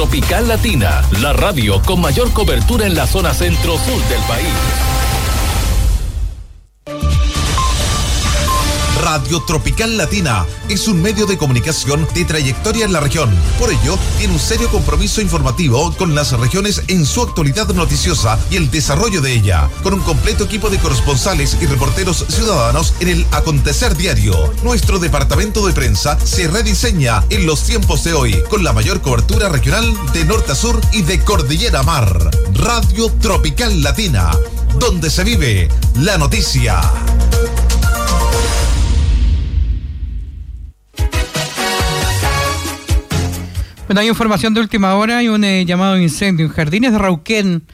Tropical Latina, la radio con mayor cobertura en la zona centro-sur del país. Radio Tropical Latina es un medio de comunicación de trayectoria en la región. Por ello, tiene un serio compromiso informativo con las regiones en su actualidad noticiosa y el desarrollo de ella, con un completo equipo de corresponsales y reporteros ciudadanos en el acontecer diario. Nuestro departamento de prensa se rediseña en los tiempos de hoy, con la mayor cobertura regional de norte a sur y de cordillera a mar. Radio Tropical Latina, donde se vive la noticia. Bueno, hay información de última hora, hay un llamado de incendio en Jardines de Rauquén,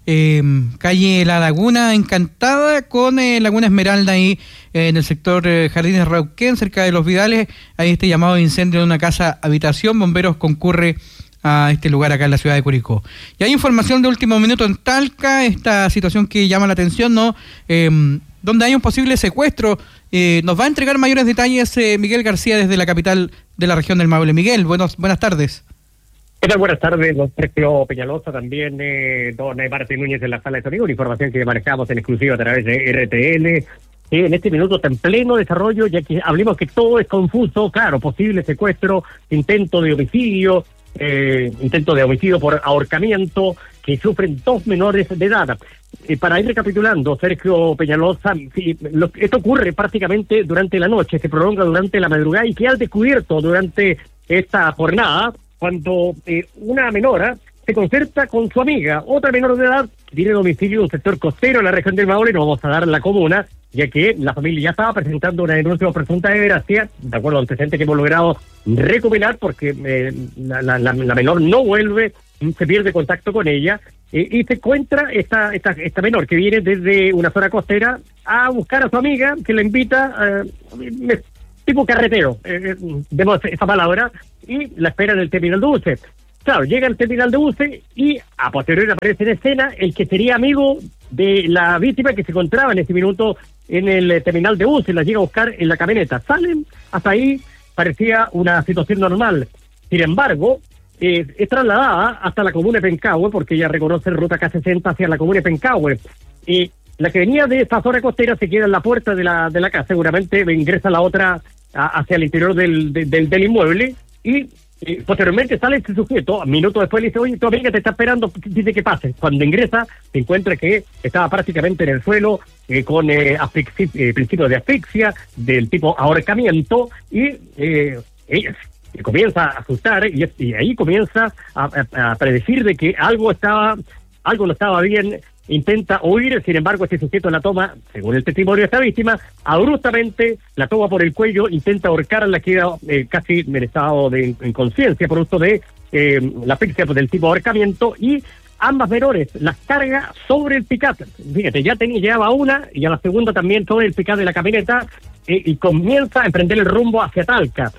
calle La Laguna Encantada con Laguna Esmeralda ahí en el sector Jardines de Rauquén, cerca de Los Vidales. Hay este llamado de incendio en una casa habitación, bomberos concurre a este lugar acá en la ciudad de Curicó. Y hay información de último minuto en Talca, esta situación que llama la atención, ¿no? Donde hay un posible secuestro. Nos va a entregar mayores detalles Miguel García desde la capital de la región del Maule. Miguel, buenas tardes. ¿Qué tal? Buenas tardes, don Sergio Peñalosa, también don Martín Núñez en la sala de sonido, una información que manejamos en exclusiva a través de RTL. En este minuto está en pleno desarrollo, ya que hablemos que todo es confuso, claro, posible secuestro, intento de homicidio por ahorcamiento, que sufren 2 menores de edad. Para ir recapitulando, Sergio Peñalosa, esto ocurre prácticamente durante la noche, se prolonga durante la madrugada y queda al descubierto durante esta jornada, cuando una menora se concerta con su amiga, otra menor de edad, que tiene domicilio en un sector costero en la región del Maule, no vamos a dar la comuna, ya que la familia ya estaba presentando una denuncia por presunta desgracia, de acuerdo al antecedente que hemos logrado recopilar, porque la menor no vuelve, se pierde contacto con ella, y se encuentra esta menor que viene desde una zona costera a buscar a su amiga, que la invita, tipo carretero, demos esa palabra, y la espera en el terminal de buses. Claro, llega al terminal de buses y a posteriori aparece en escena el que sería amigo de la víctima que se encontraba en ese minuto en el terminal de buses, la llega a buscar en la camioneta. Salen, hasta ahí parecía una situación normal. Sin embargo, es trasladada hasta la comuna de Pencahue, porque ella reconoce ruta K60 hacia la comuna de Pencahue. La que venía de esta zona costera se queda en la puerta de la casa, seguramente ingresa la otra hacia el interior del inmueble y posteriormente sale este sujeto, minutos después le dice, oye, tu amiga te está esperando, dice que pase. Cuando ingresa, se encuentra que estaba prácticamente en el suelo, con principios de asfixia, del tipo ahorcamiento, y ella comienza a asustar, y ahí comienza a predecir de que algo no estaba bien. Intenta huir, sin embargo, este sujeto la toma, según el testimonio de esta víctima, abruptamente la toma por el cuello, intenta ahorcarla, queda casi en estado de inconsciencia por uso de la asfixia del tipo ahorcamiento, y ambas menores las carga sobre el pick-up. Fíjate, llevaba una y a la segunda también sobre el pick-up de la camioneta, y comienza a emprender el rumbo hacia Talca.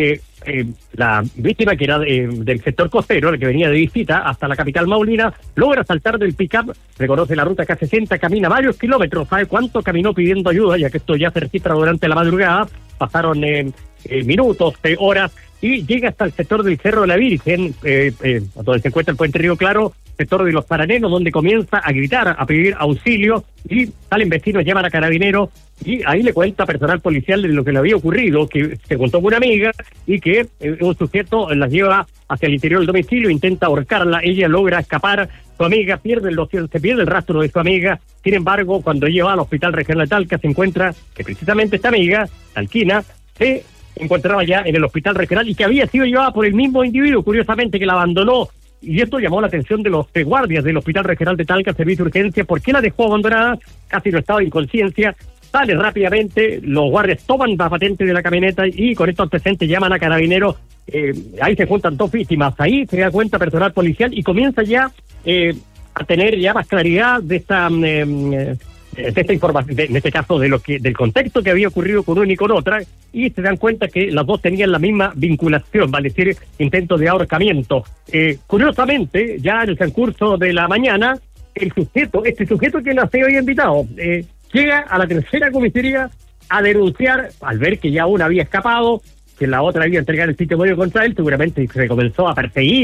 La víctima, que era del sector costero, la que venía de visita hasta la capital maulina, logra saltar del pick-up, reconoce la ruta K60, camina varios kilómetros, ¿sabe cuánto caminó pidiendo ayuda? Ya que esto ya se registra durante la madrugada, pasaron minutos, horas, y llega hasta el sector del Cerro de la Virgen, donde se encuentra el puente Río Claro, sector de los Paranenos, donde comienza a gritar, a pedir auxilio, y salen vecinos, llaman a carabineros, y ahí le cuenta personal policial de lo que le había ocurrido, que se contó con una amiga, y que un sujeto las lleva hacia el interior del domicilio, intenta ahorcarla, ella logra escapar, su amiga se pierde el rastro de su amiga. Sin embargo, cuando lleva al hospital regional de Talca, se encuentra que precisamente esta amiga, Talquina, se encontraba ya en el hospital regional y que había sido llevada por el mismo individuo, curiosamente, que la abandonó. Y esto llamó la atención de los guardias del Hospital Regional de Talca, Servicio de Urgencia. ¿Por qué la dejó abandonada? Casi en estado de inconsciencia. Sale rápidamente, los guardias toman la patente de la camioneta y con estos antecedentes llaman a carabineros. Ahí se juntan 2 víctimas. Ahí se da cuenta personal policial y comienza ya a tener ya más claridad de esta información, en este caso del contexto que había ocurrido con una y con otra, y se dan cuenta que las dos tenían la misma vinculación, vale decir, intento de ahorcamiento. Curiosamente, ya en el transcurso de la mañana, este sujeto que nos había invitado, llega a la tercera comisaría a denunciar, al ver que ya una había escapado, que la otra había entregado el testimonio contra él, seguramente se comenzó a perseguir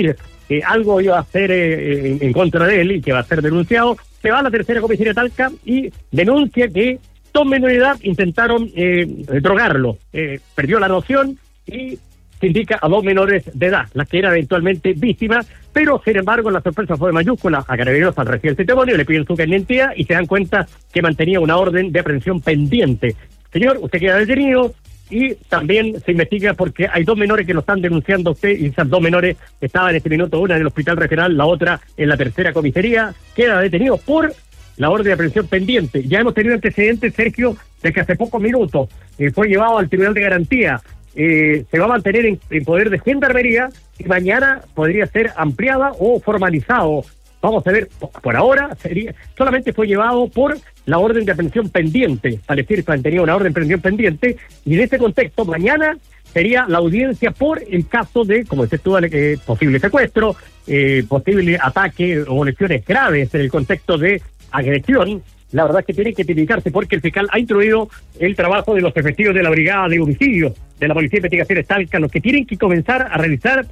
que algo iba a hacer en contra de él y que va a ser denunciado, se va a la tercera comisaría de Talca y denuncia que 2 menores de edad intentaron drogarlo. Perdió la noción y se indica a 2 menores de edad, las que eran eventualmente víctimas, pero sin embargo la sorpresa fue mayúscula. A Carabineros al recibir el testimonio le piden su identidad y se dan cuenta que mantenía una orden de aprehensión pendiente. Señor, usted queda detenido. Y también se investiga porque hay 2 menores que lo están denunciando a usted, y esas 2 menores estaban en este minuto, una en el hospital regional, la otra en la tercera comisaría. Queda detenido por la orden de aprehensión pendiente. Ya hemos tenido antecedentes, Sergio, de que hace pocos minutos fue llevado al Tribunal de Garantía. Se va a mantener en poder de Gendarmería y mañana podría ser ampliada o formalizado. Vamos a ver, por ahora solamente fue llevado por la orden de aprehensión pendiente, al decir que tenía una orden de aprehensión pendiente, y en este contexto mañana sería la audiencia por el caso de, como dices tú, posible secuestro, posible ataque o lesiones graves en el contexto de agresión. La verdad es que tiene que tipificarse porque el fiscal ha instruido el trabajo de los efectivos de la Brigada de Homicidios de la Policía de Investigaciones Talca, los que tienen que comenzar a revisar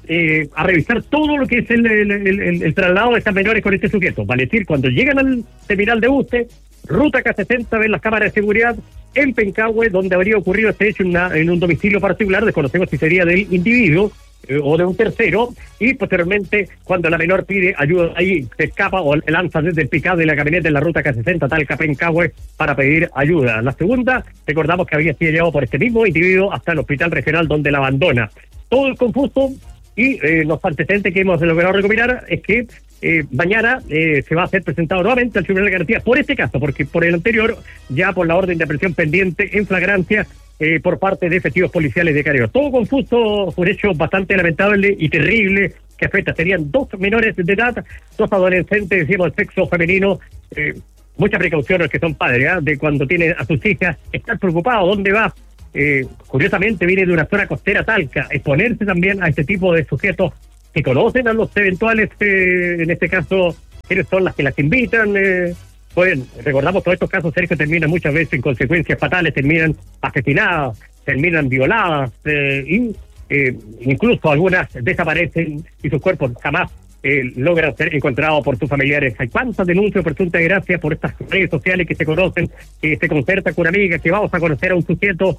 todo lo que es el traslado de estas menores con este sujeto. Vale decir, cuando llegan al terminal de buste, ruta K60, ven las cámaras de seguridad en Pencahue, donde habría ocurrido este hecho en un domicilio particular, desconocemos si sería del individuo o de un tercero, y posteriormente, cuando la menor pide ayuda, ahí se escapa o lanza desde el picado de la camioneta en la ruta K60, Talca Pencahue, para pedir ayuda. La segunda, recordamos que había sido llevado por este mismo individuo hasta el hospital regional, donde la abandona. Todo el confuso. Y los antecedentes que hemos logrado recopilar es que mañana se va a ser presentado nuevamente al Tribunal de Garantía por este caso, porque por el anterior, ya por la orden de aprehensión pendiente en flagrancia por parte de efectivos policiales de Carabineros. Todo confuso, un hecho bastante lamentable y terrible que afecta. Serían 2 menores de edad, 2 adolescentes, decimos, de sexo femenino. Mucha precaución los que son padres, de cuando tienen a sus hijas, estar preocupados, ¿dónde va? Curiosamente viene de una zona costera Talca, exponerse también a este tipo de sujetos que conocen a los eventuales, en este caso, quienes son las que las invitan. Recordamos todos estos casos, Sergio, terminan muchas veces en consecuencias fatales, terminan asesinadas, terminan violadas, incluso algunas desaparecen y sus cuerpos jamás logran ser encontrados por sus familiares. Hay cuántas denuncias presuntas gracias por estas redes sociales que se conocen, que se concerta con una amiga, que vamos a conocer a un sujeto,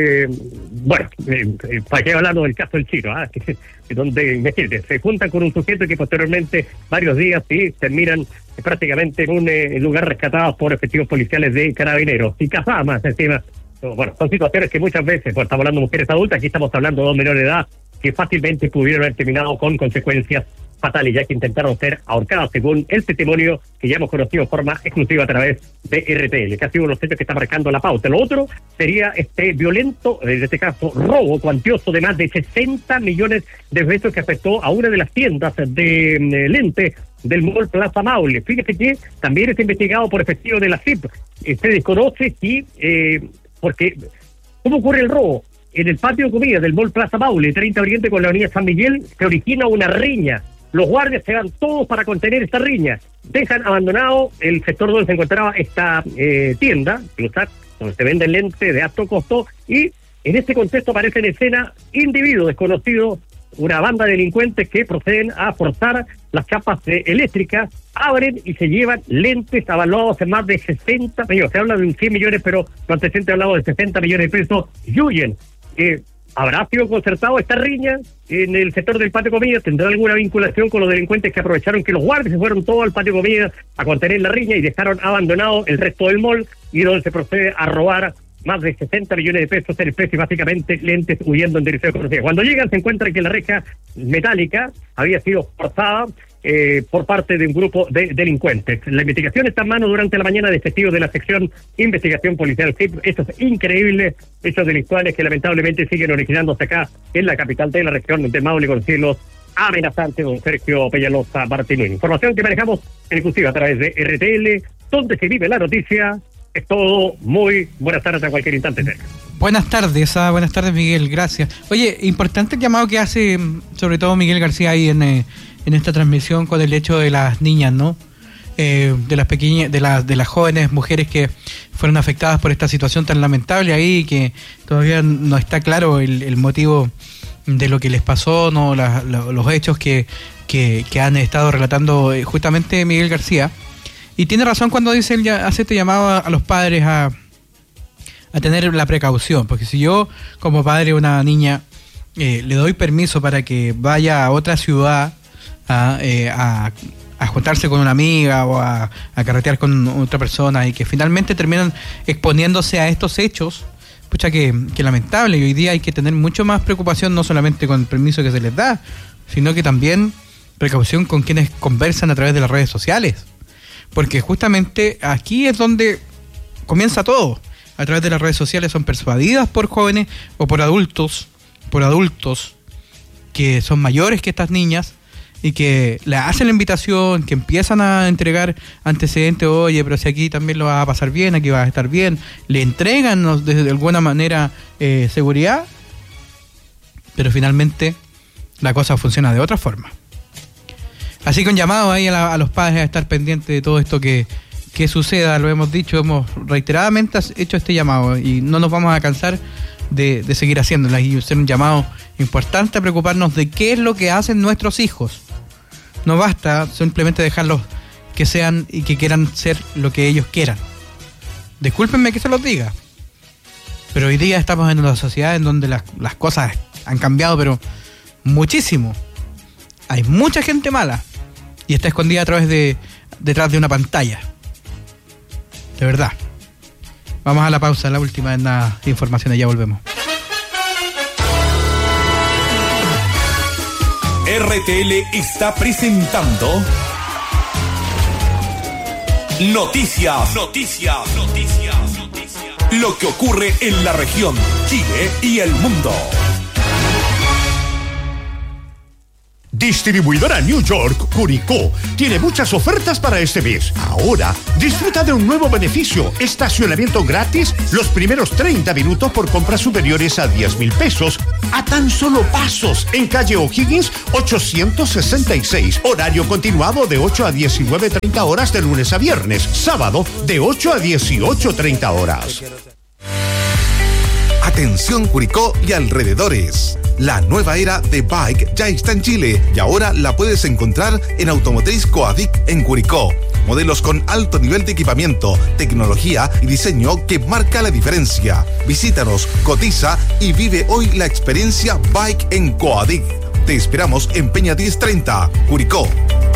para qué hablando del caso del Chino, donde, imagínate, se juntan con un sujeto que posteriormente, varios días, terminan prácticamente en un lugar rescatados por efectivos policiales de Carabineros, y casadas más encima. Bueno, son situaciones que muchas veces, estamos hablando de mujeres adultas, aquí estamos hablando de 2 menores de edad, que fácilmente pudieron haber terminado con consecuencias fatales, ya que intentaron ser ahorcados, según el testimonio que ya hemos conocido de forma exclusiva a través de RTL, que ha sido uno de los hechos que está marcando la pauta. Lo otro sería este violento, en este caso, robo cuantioso de más de 60 millones de pesos que afectó a una de las tiendas de lentes del Mall Plaza Maule. Fíjese que también está investigado por efectivos de la CIP. Se desconoce si, porque, ¿cómo ocurre el robo? En el patio de comida del Mall Plaza Maule, 30 Oriente con la avenida San Miguel, se origina una riña. Los guardias se van todos para contener esta riña. Dejan abandonado el sector donde se encontraba esta tienda, donde se venden lentes de alto costo, y en este contexto aparece en escena individuos desconocidos, una banda de delincuentes que proceden a forzar las chapas eléctricas, abren y se llevan lentes avaluados en más de 60 millones. Se habla de 100 millones, pero los antecedentes hablado de 60 millones de pesos y huyen. ¿Habrá sido concertado esta riña en el sector del patio de comida? ¿Tendrá alguna vinculación con los delincuentes que aprovecharon que los guardias se fueron todos al patio de comida a contener la riña y dejaron abandonado el resto del mall, y donde se procede a robar más de 60 millones de pesos en especie, básicamente lentes, huyendo en dirección desconocida? Cuando llegan se encuentran que la reja metálica había sido forzada por parte de un grupo de delincuentes. La investigación está en mano durante la mañana de efectivos de la sección Investigación Policial CIP. Estos increíbles hechos delictuales que lamentablemente siguen originándose acá en la capital de la región de Maule, con cielos amenazantes, don Sergio Peñalosa Martínez. Información que manejamos en exclusiva a través de RTL, donde se vive la noticia. Es todo. Muy buenas tardes a cualquier instante, Sergio. Buenas tardes, Miguel, gracias. Oye, importante el llamado que hace sobre todo Miguel García ahí en esta transmisión con el hecho de las niñas, ¿no? De las pequeñas, de las jóvenes mujeres que fueron afectadas por esta situación tan lamentable ahí, que todavía no está claro el motivo de lo que les pasó, no los hechos que que han estado relatando justamente Miguel García. Y tiene razón cuando dice él, hace este llamado a los padres a tener la precaución, porque si yo como padre de una niña le doy permiso para que vaya a otra ciudad a juntarse con una amiga o a carretear con otra persona y que finalmente terminan exponiéndose a estos hechos, pucha que lamentable. Y hoy día hay que tener mucho más preocupación, no solamente con el permiso que se les da, sino que también precaución con quienes conversan a través de las redes sociales, porque justamente aquí es donde comienza todo. A través de las redes sociales son persuadidas por jóvenes o por adultos que son mayores que estas niñas y que le hacen la invitación, que empiezan a entregar antecedentes. Oye, pero si aquí también lo vas a pasar bien, aquí vas a estar bien, le entregan de alguna manera seguridad, pero finalmente la cosa funciona de otra forma. Así que un llamado ahí a los padres a estar pendientes de todo esto que suceda. Lo hemos dicho, hemos reiteradamente hecho este llamado y no nos vamos a cansar de seguir haciéndolo. Y hacer un llamado importante a preocuparnos de qué es lo que hacen nuestros hijos. No basta simplemente dejarlos que sean y que quieran ser lo que ellos quieran. Discúlpenme que se los diga, pero hoy día estamos en una sociedad en donde las cosas han cambiado, pero muchísimo. Hay mucha gente mala y está escondida detrás de una pantalla. De verdad. Vamos a la pausa, la última en las informaciones, ya volvemos. RTL está presentando Noticias. Lo que ocurre en la región, Chile y el mundo. Distribuidora New York, Curicó, tiene muchas ofertas para este mes. Ahora, disfruta de un nuevo beneficio: estacionamiento gratis los primeros 30 minutos por compras superiores a 10,000 pesos, a tan solo pasos, en calle O'Higgins 866. Horario continuado de 8 a 19:30 horas de lunes a viernes. Sábado, de 8 a 18:30 horas. Atención Curicó y alrededores. La nueva era de Bike ya está en Chile y ahora la puedes encontrar en Automotriz Coadic en Curicó. Modelos con alto nivel de equipamiento, tecnología y diseño que marca la diferencia. Visítanos, cotiza y vive hoy la experiencia Bike en Coadic. Te esperamos en Peña 1030, Curicó.